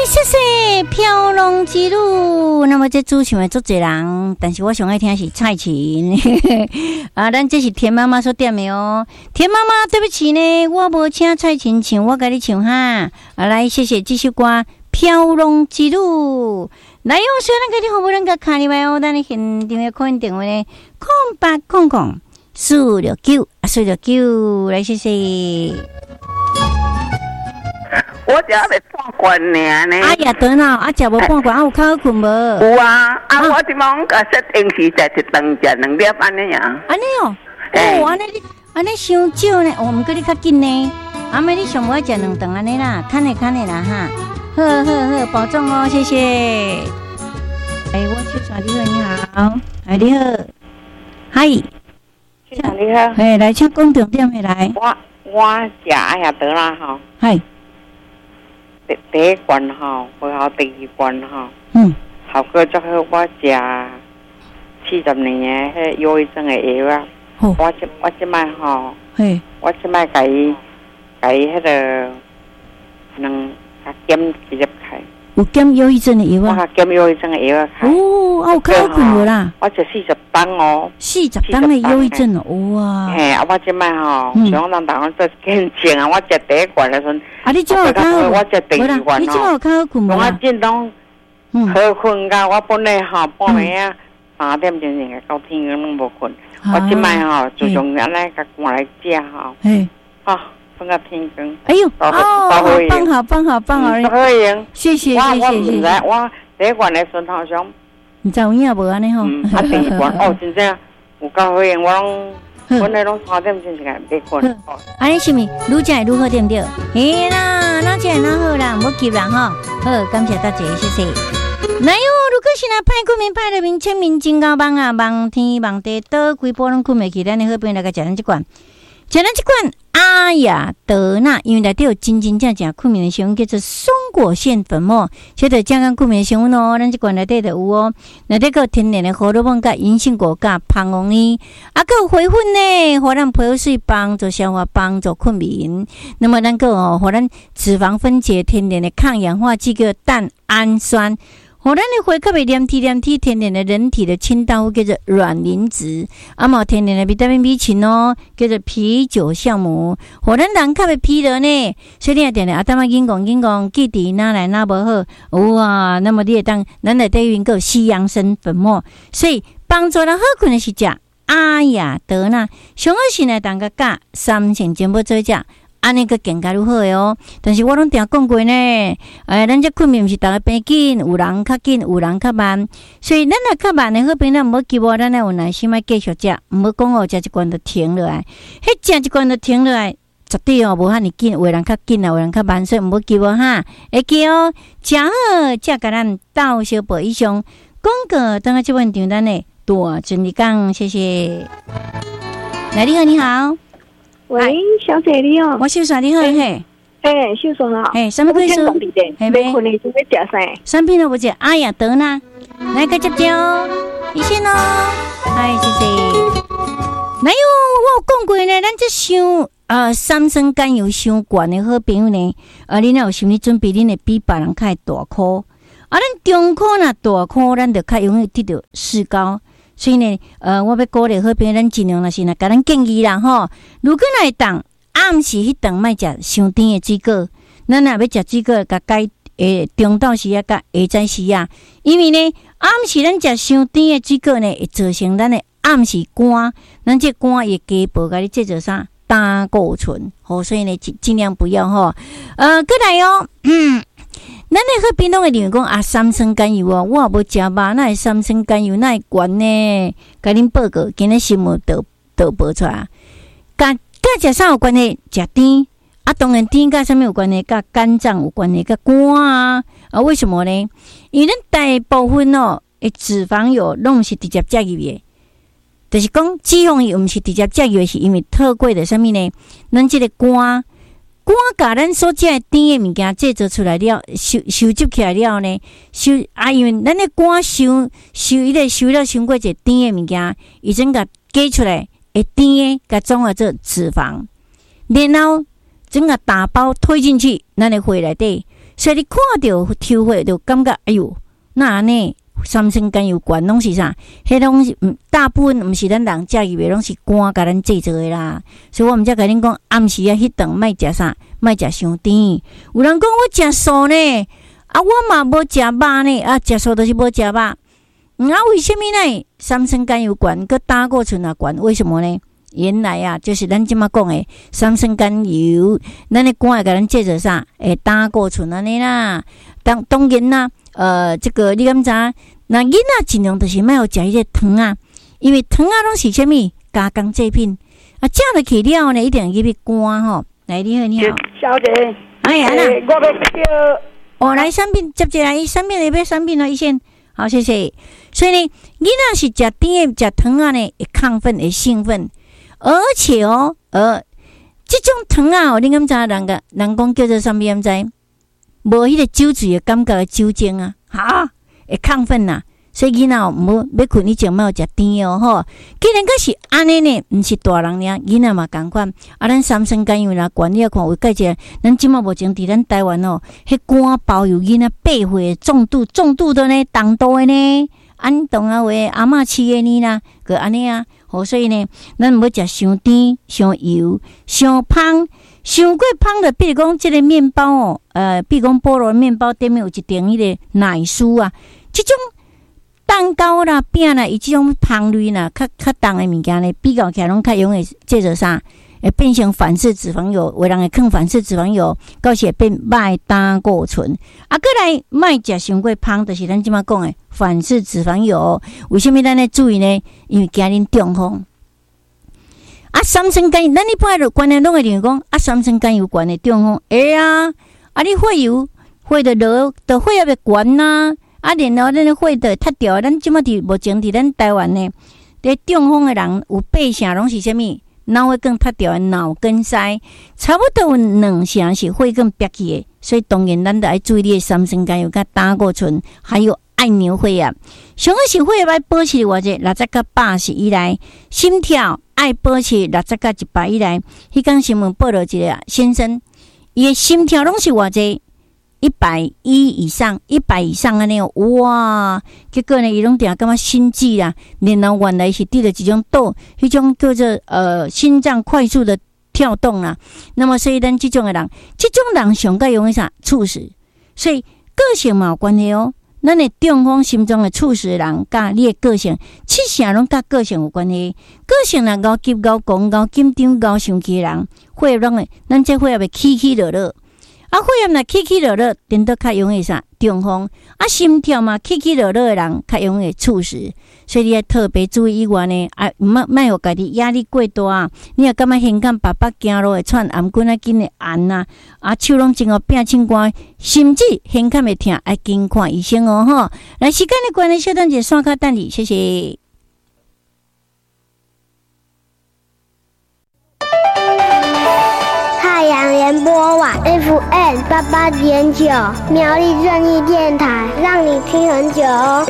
谢谢飘浪之路。那么这主唱的足侪人，但是我上爱听的是蔡琴。啊，咱这是田妈妈所点的哦。田妈妈，对不起呢，我无请蔡琴唱，我给你唱哈。啊，来，谢谢这首歌《飘浪之路》。来哟，虽然给你好不能够看你们哦，但你现场的可能电话呢，0800-469-469，来谢谢。 我只要来半关尔呢。 哎呀，得了，啊，食无半关，啊，有较好困无？ 有啊，我即帮甲说平时食一顿食2粒安尼啊。 安尼哦，安尼伤少呢，我们跟你较紧呢。阿妹，你上午要食2顿安尼啦，看的啦哈。好，保重哦，谢谢。哎，我去找你好，你好，哎，你好，嗨， 你好， 哎，来请讲重点的来。 我食哎呀得啦吼， 嗨。 第一关吼，不好第二关吼，效果最好。我食40年的迄忧郁症的药啊，我即摆吼，我即摆甲伊迄个减几粒开。 有减忧郁症的药啊？ 我减忧郁症的药啊开。 哦，啊有较好困无啦？ 我食40档哦 ，40档的忧郁症哦，哇！ 嘿，我即摆吼，想人当做见证啊，我食第一罐的时阵， 啊，你即摆有较好？ 我食第二罐你即摆有较好困无啦？ 我尽拢好困噶，我本来吼半暝啊3点钟个到天光拢无困，我即摆吼自从安尼甲赶来食吼，吼。放到天光。哎呦， 棒好！ 可以， 谢谢。 我唔知，我第一罐的时好像， 唔知有影无安尼吼？ 啊，第二罐哦，真正有够好用，我拢本来拢3点钟就来别困。 安尼是咪愈食愈好对不对？嘿啦，那这那好啦，唔急啦哈。好，感谢大家，谢谢。来哟，如果是那派困眠派的名签名真高棒啊，望天望地倒规波拢困袂去，咱的好朋友来个食咱这罐。食咱这款阿雅德纳，因为内底有真正困眠的成分，叫做松果腺粉末，晓得健康困眠的成分哦。咱这款内底就有哦，内底有天然的荷尔蒙甲银杏果甲胖红呢，啊，还有回粉呢，互咱皮肤水帮助消化，帮助困眠。那么咱个哦，互咱脂肪分解天然的抗氧化剂叫蛋氨酸。互咱的血较袂黏体，天然的人体的清道夫叫做卵磷脂，啊嘛天然的维他命 B 群哦，叫做啤酒酵母。互咱人较袂疲劳呢，所以你定定啊，当啊紧讲，记伫哪来哪无好，哇！那么你会当咱内底有西洋参粉末，所以帮助咱好困的是食阿雅德纳，上好是来当个加3成全部做食。安尼个更加如好的哦，但是我拢定讲过呢，咱这困眠毋是逐个平紧，有人较紧，有人较慢，所以咱若较慢的好朋友，毋好急我，咱要有耐心，要继续食，毋好讲哦，食一罐就停落来，迄食一罐就停落来，绝对哦无遐尼紧，有人较紧啊，有人较慢，所以毋好急我哈，会记哦，食好，才甲咱斗小报以上广告，等下这问场咱的大真理讲，谢谢。来，你好。 喂，小姐你好， 我秀嫂你好嘿， 秀嫂好， 什么贵数？ 没困你准备食啥？ 产品都不食，阿雅德纳，来个接哦，一线哦，谢谢。来哟，我有讲过呢，咱这伤三酸甘油伤悬的好朋友呢，你若有心理准备，恁会比别人较大颗，咱中颗若大颗，咱就较容易得到视高。所以呢，我要鼓励好朋友，咱尽量若是甲咱建议啦吼。如果来当暗时迄顿莫食伤甜的水果，咱若要食水果，甲改中昼时啊，甲下早时啊，因为呢暗时咱食伤甜的水果呢，会造成咱的暗时肝，咱这肝会加薄，甲你制造啥胆固醇，所以呢尽量不要吼。过来哦，咱的好朋友会认为讲三酸甘油我也无食肉，那会三酸甘油那会悬呢？甲恁报告，今日新闻都报出来，甲食啥有关系？食甜当然甜甲啥物有关系？甲肝脏有关系？甲肝为什么呢？因为咱大部分的脂肪油拢是直接食入的，就是讲脂肪油毋是直接食入的，是因为透过的啥物呢？咱这个肝甲咱所食的甜的物件制作出来了，收集起来了呢，因为咱的肝收了伤过一个甜的物件，伊整个加出来会甜的，甲总合做脂肪，然后整个打包推进去咱的血内底， 所以你看到抽血就感觉哎呦，那安尼三酸甘油酐拢是啥？迄拢是大部分毋是咱人食入的，拢是肝甲咱制作的啦。所以我毋才甲恁讲，暗时啊迄顿莫食啥，莫食伤甜。有人讲我食素呢，啊我嘛无食肉呢，啊食素就是无食肉。啊为什么呢？三酸甘油酐，佮胆固醇也酐，为什么呢？原来啊，就是咱即马讲的三酸甘油，咱的肝会甲咱制作啥？胆固醇安尼啦。当然啦，这个你敢知？那囡仔尽量就是莫有食迄个糖啊，因为糖啊拢是啥物加工制品啊，食落去了呢，一定入去肝吼。来，你好，你好， 小姐， 哎呀， 我要叫。 哦，来产品接来，产品那边产品了一线，好，谢谢。所以呢，囡仔是食甜的、食糖啊呢，会亢奋、会兴奋，而且这种糖啊，你敢知？人讲叫做啥物？敢知？无迄个酒醉的感觉的酒精啊，哈。会亢奋啦，所以囡仔无要困以前莫食甜哦吼。既然佫是安尼呢，毋是大人尔，囡仔嘛共款。啊，咱三酸甘油啦，管你啊看有介者，咱即马目前伫咱台湾哦，迄肝包有囡仔8岁重度的呢，重度的呢，安当啊话阿嬷饲的呢啦，个安尼啊。好，所以呢，咱毋要食伤甜、伤油、伤芳。伤过芳的，比如讲这个面包哦，比如讲菠萝面包顶面有一层迄个奶酥啊，这种蛋糕啦、饼啦，以这种芳类啦，较重的物件呢，比较起来拢较容易制作啥，会变成反式脂肪油，有人会放反式脂肪油，到时会变歹胆固醇。啊，过来莫食伤过芳，就是咱即马讲的反式脂肪油。为什么咱要注意呢？因为今日中风。啊，三酸甘油，咱一般的观念拢会认为讲，啊，三酸甘油酐的中风，啊，你血油血的落，的血也会悬呐，啊，然后咱的血就塌掉。咱即马伫目前伫咱台湾呢，伫中风的人有8成拢是啥物？脑血管塌掉的脑梗塞，差不多有2成是血管憋起的。所以当然咱得爱注意你的三酸甘油、甲胆固醇，还有爱牛血啊。上个是血要保持偌济60到80以内，心跳。爱保持60到100以内，迄天新闻报道一个先生，伊的心跳拢是偌济110以上，100以上安尼哦，哇！结果呢，伊拢定感觉心悸啦，然后原来是得了一种倒，迄种叫做心脏快速的跳动啦。那么所以咱这种人上较容易啥猝死，所以个性嘛有关系哦。咱的中风心中的猝死的人，甲你的个性，7成拢甲个性有关系。个性若高急、高讲、高紧张、高生气的人，血液拢会，咱这血液会起落落。啊，血液若起落落，变得较容易啥中风。啊，心跳嘛起落落的人，较容易猝死。所以你要特别注意以外呢，啊，莫互家己压力过大啊！你也感觉现感爸爸走路会喘，颔管啊紧的按啊，啊手拢真哦变青光，甚至现感会痛，爱紧看医生哦吼。来，时间的关系，小等者刷卡等你，谢谢。 太阳联播网 FM 88.9，苗栗正义电台，让你听很久哦。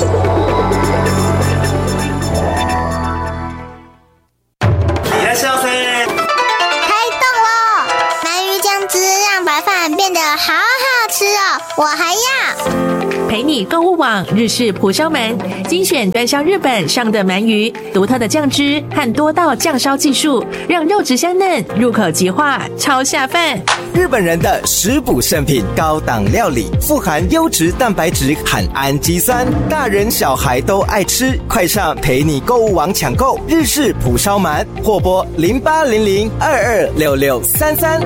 开动喽！鳗鱼酱汁让白饭变得好好吃哦，我还要。 陪你购物网日式蒲烧鳗，精选端销日本上的鳗鱼，独特的酱汁和多道酱烧技术，让肉质香嫩，入口即化，超下饭。 日本人的食补圣品，高档料理，富含优质蛋白质和氨基酸，大人小孩都爱吃。快上陪你购物网抢购日式蒲烧鳗，或拨0800226633。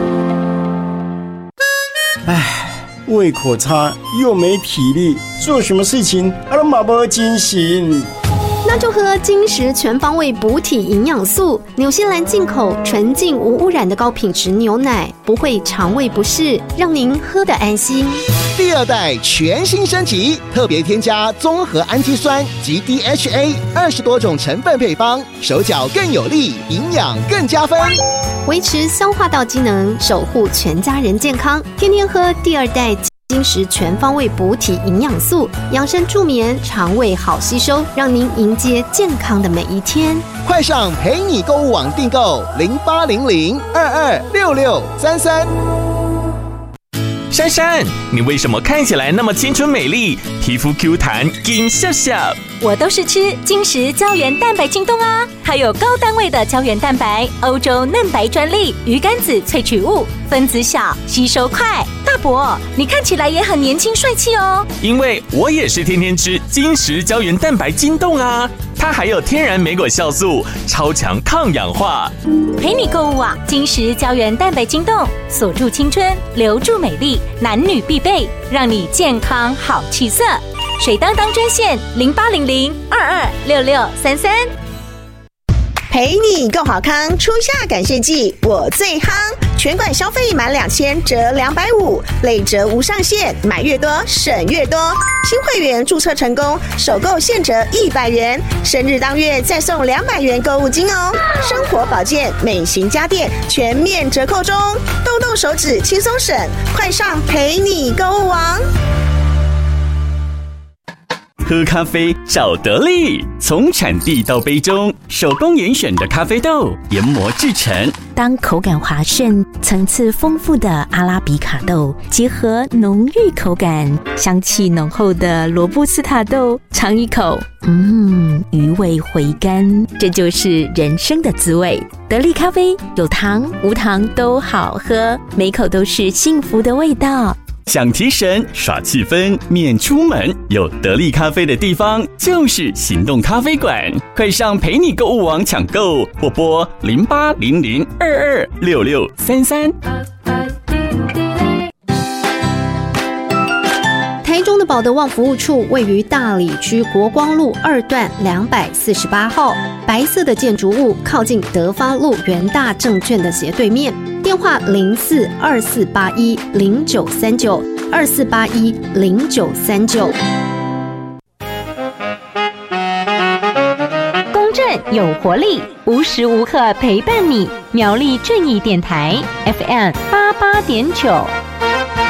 胃口差又没体力，做什么事情都没精神。 那就喝金石全方位补体营养素，纽西兰进口纯净无污染的高品质牛奶，不会肠胃不适，让您喝得安心。 第2代全新升级，特别添加综合氨基酸及 DHA 20多种成分配方，手脚更有力，营养更加分， 维持消化道机能，守护全家人健康。天天喝第2代金石全方位补体营养素，养生助眠，肠胃好吸收，让您迎接健康的每一天。 快上陪你购物网订购0800226633。 珊珊，你为什么看起来那么青春美丽，皮肤 Q 弹，金笑笑？ 我都是吃金石胶原蛋白晶冻啊，还有高单位的胶原蛋白，欧洲嫩白专利，鱼肝子萃取物，分子小，吸收快。大伯，你看起来也很年轻帅气哦。 因为我也是天天吃金石胶原蛋白晶冻啊，它还有天然莓果酵素，超强抗氧化。 陪你购物啊，金石胶原蛋白晶冻，锁住青春，留住美丽，男女必备，让你健康好气色。水当当专线0800226633。 陪你购好康，初夏感谢季我最夯，全馆消费满2000折250，累折无上限，买越多省越多。新会员注册成功，首购现折100元，生日当月再送200元购物金哦。生活保健、美型家电全面折扣中，动动手指轻松省，快上陪你购物王。 喝咖啡找得力，从产地到杯中，手工严选的咖啡豆研磨制成。 当口感滑顺、层次丰富的阿拉比卡豆结合浓郁口感、香气浓厚的罗布斯塔豆，尝一口，余味回甘，这就是人生的滋味。得力咖啡有糖无糖都好喝，每口都是幸福的味道。 想提神耍气氛免出门，有得力咖啡的地方就是行动咖啡馆，快上陪你购物网抢购，或拨0800226633。 台中的保德旺服务处位于大里区国光路2段248号，白色的建筑物靠近德发路元大证券的斜对面，电话042481093924810939。 公正有活力，无时无刻陪伴你。苗栗正义电台 FM88.9。